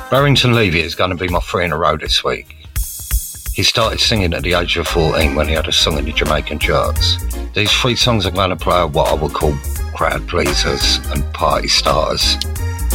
Barrington Levy is going to be my 3 in a row this week. He started singing at the age of 14 when he had a song in the Jamaican charts. These 3 songs are going to play what I would call crowd pleasers and party starters.